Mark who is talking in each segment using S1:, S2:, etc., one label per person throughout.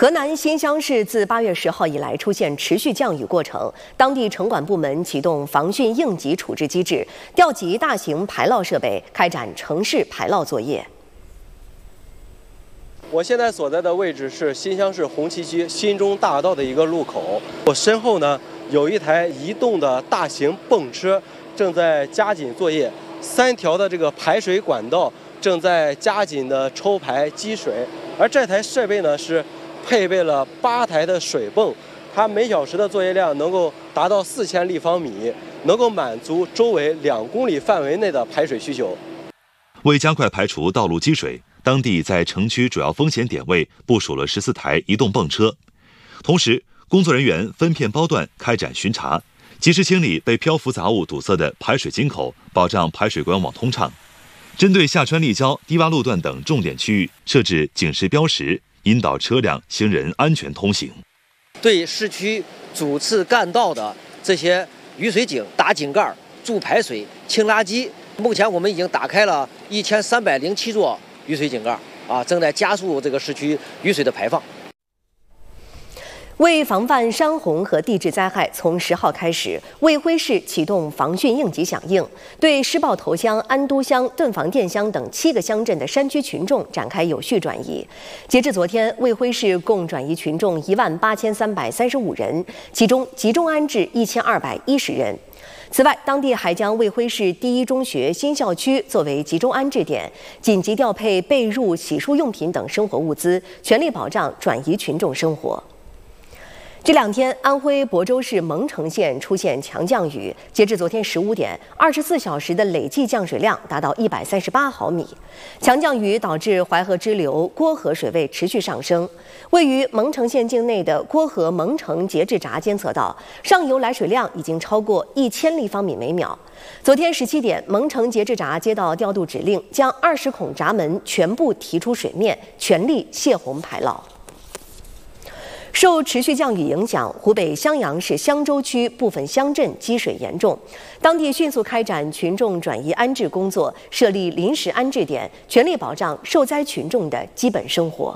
S1: 河南新乡市自8月10号以来出现持续降雨过程，当地城管部门启动防汛应急处置机制，调集大型排涝设备，开展城市排涝作业。
S2: 我现在所在的位置是新乡市红旗区新中大道的一个路口，我身后呢有一台移动的大型泵车正在加紧作业，3条的这个排水管道正在加紧的抽排积水，而这台设备呢是配备了8台的水泵，它每小时的作业量能够达到4000立方米，能够满足周围2公里范围内的排水需求。
S3: 为加快排除道路积水，当地在城区主要风险点位部署了14台移动泵车，同时工作人员分片包段开展巡查，及时清理被漂浮杂物堵塞的排水井口，保障排水管网通畅。针对下穿立交、低洼路段等重点区域，设置警示标识，引导车辆、行人安全通行。
S4: 对市区主次干道的这些雨水井打井盖、筑排水、清垃圾，目前我们已经打开了1307座雨水井盖，正在加速这个市区雨水的排放。
S1: 为防范山洪和地质灾害，从10号开始，卫辉市启动防汛应急响应，对施滘头乡、安都乡、顿房店乡等7个乡镇的山区群众展开有序转移。截至昨天，卫辉市共转移群众18335人，其中集中安置1210人。此外，当地还将卫辉市第一中学新校区作为集中安置点，紧急调配被褥、洗漱用品等生活物资，全力保障转移群众生活。这2天，安徽亳州市蒙城县出现强降雨，截至昨天15点，24小时的累计降水量达到138毫米。强降雨导致淮河支流郭河水位持续上升，位于蒙城县境内的郭河蒙城节制闸监测到上游来水量已经超过1000立方米每秒。昨天17点，蒙城节制闸接到调度指令，将20孔闸门全部提出水面，全力泄洪排涝。受持续降雨影响，湖北襄阳市襄州区部分乡镇积水严重，当地迅速开展群众转移安置工作，设立临时安置点，全力保障受灾群众的基本生活。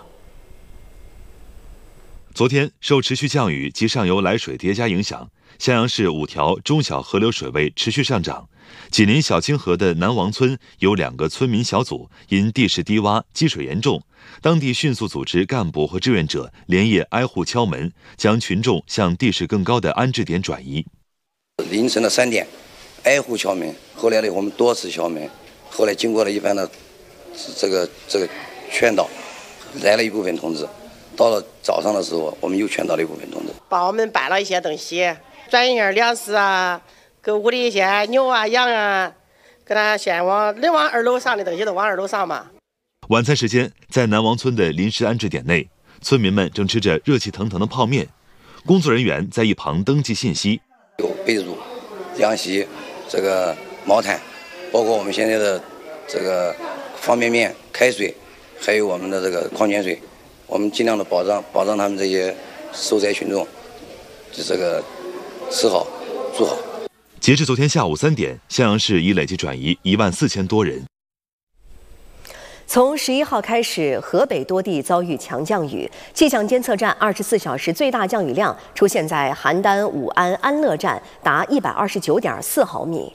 S3: 昨天，受持续降雨及上游来水叠加影响，襄阳市5条中小河流水位持续上涨。紧邻小清河的南王村有2个村民小组因地势低洼、积水严重，当地迅速组织干部和志愿者连夜挨户敲门，将群众向地势更高的安置点转移。
S5: 凌晨的3点，挨户敲门。后来呢，我们多次敲门，后来经过了一番的这个劝导，来了一部分同志。到了早上的时候，我们又劝导了一部分同志，
S6: 帮我们搬了一些东西，转移点粮食啊，给屋里一些牛啊、羊啊，给他先能往2楼上的东西都往2楼上嘛。
S3: 晚餐时间，在南王村的临时安置点内，村民们正吃着热气腾腾的泡面，工作人员在一旁登记信息。
S5: 有被褥、凉席、这个毛毯，包括我们现在的这个方便面、开水，还有我们的这个矿泉水，我们尽量的保障他们这些受灾群众，这个吃好住好。
S3: 截至昨天下午3点，襄阳市已累计转移14000多人。
S1: 从11号开始，河北多地遭遇强降雨，气象监测站24小时最大降雨量出现在邯郸武安安乐站，达129.4毫米。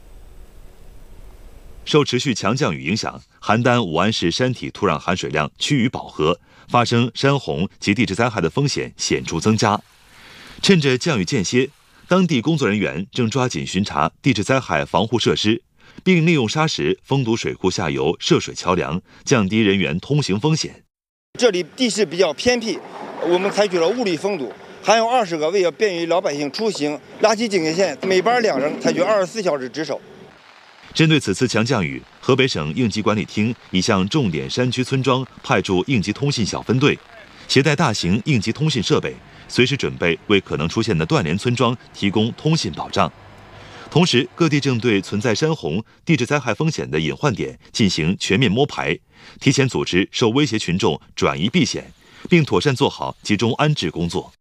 S3: 受持续强降雨影响，邯郸武安市山体土壤含水量趋于饱和，发生山洪及地质灾害的风险显著增加。趁着降雨间歇，当地工作人员正抓紧巡查地质灾害防护设施，并利用沙石封堵水库下游涉水桥梁，降低人员通行风险。
S7: 这里地势比较偏僻，我们采取了物理封堵，还有20个为了便于老百姓出行，拉起警戒线，每班2人，采取24小时值守。
S3: 针对此次强降雨，河北省应急管理厅已向重点山区村庄派驻应急通信小分队，携带大型应急通信设备，随时准备为可能出现的断联村庄提供通信保障。同时，各地正对存在山洪、地质灾害风险的隐患点进行全面摸排，提前组织受威胁群众转移避险，并妥善做好集中安置工作。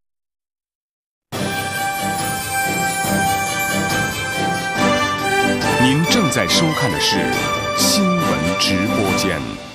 S8: 您正在收看的是新闻直播间。